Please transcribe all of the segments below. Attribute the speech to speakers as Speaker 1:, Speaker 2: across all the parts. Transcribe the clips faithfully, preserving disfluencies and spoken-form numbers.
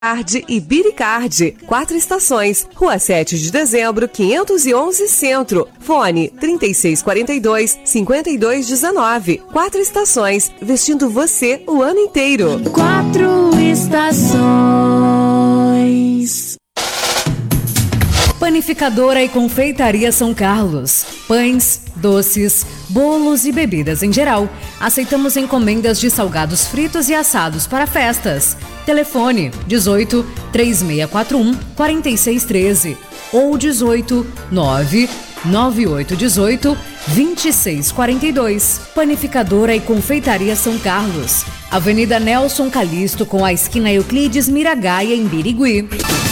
Speaker 1: Card e Biricard, quatro estações, Rua sete de Dezembro, quinhentos e onze Centro, fone trinta e seis quarenta e dois, cinquenta e dois dezenove, quatro estações, vestindo você o ano inteiro.
Speaker 2: Quatro estações.
Speaker 3: Panificadora e Confeitaria São Carlos. Pães, doces, bolos e bebidas em geral. Aceitamos encomendas de salgados fritos e assados para festas. Telefone dezoito, três seis quatro um, quatro seis um três ou dezoito, nove nove oito dezoito, vinte e seis quarenta e dois. Panificadora e Confeitaria São Carlos. Avenida Nelson Calixto com a esquina Euclides Miragaia em Birigui.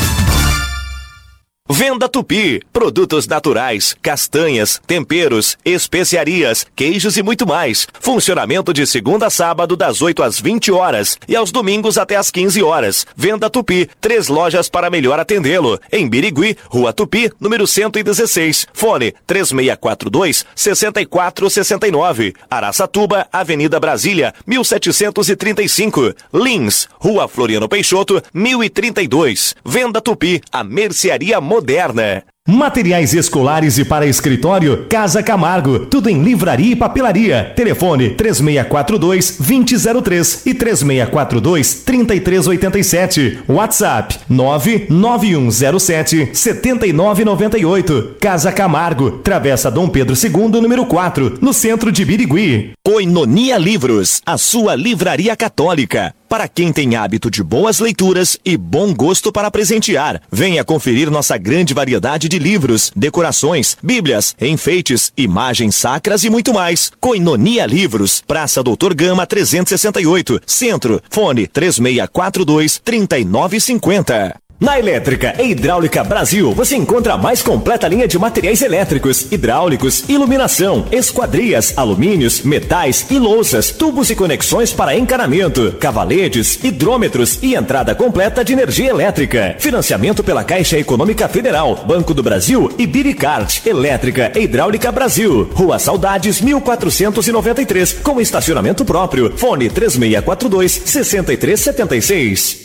Speaker 4: Venda Tupi, produtos naturais, castanhas, temperos, especiarias, queijos e muito mais. Funcionamento de segunda a sábado das oito às vinte horas e aos domingos até às quinze horas. Venda Tupi, três lojas para melhor atendê-lo. Em Birigui, Rua Tupi, número cento e dezesseis. Fone três seis quatro dois, seis quatro seis nove. Araçatuba, Avenida Brasília, mil setecentos e trinta e cinco. Lins, Rua Floriano Peixoto, mil e trinta e dois. Venda Tupi, a mercearia moderna. Moderna.
Speaker 5: Materiais escolares e para escritório, Casa Camargo. Tudo em livraria e papelaria. Telefone três seis quatro dois, dois zero zero três e três seis quatro dois, três três oito sete. WhatsApp nove nove um zero sete, sete nove nove oito. Casa Camargo, Travessa Dom Pedro segundo, número quatro, no centro de Birigui.
Speaker 4: Koinonia Livros, a sua livraria católica. Para quem tem hábito de boas leituras e bom gosto para presentear, venha conferir nossa grande variedade de livros, decorações, bíblias, enfeites, imagens sacras e muito mais. Koinonia Livros, Praça Doutor Gama trezentos e sessenta e oito, Centro, fone três seis quatro dois, três nove cinco zero.
Speaker 5: Na Elétrica e Hidráulica Brasil, você encontra a mais completa linha de materiais elétricos, hidráulicos, iluminação, esquadrias, alumínios, metais e louças, tubos e conexões para encanamento, cavaletes, hidrômetros e entrada completa de energia elétrica. Financiamento pela Caixa Econômica Federal, Banco do Brasil e Biricard. Elétrica e Hidráulica Brasil, Rua Saudades, mil quatrocentos e noventa e três, com estacionamento próprio. Fone três seis quatro dois, seis três sete seis.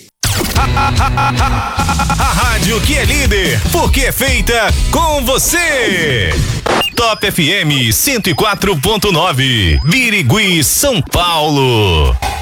Speaker 6: A rádio que é líder, porque é feita com você. Top F M cento e quatro ponto nove, Birigui, São Paulo.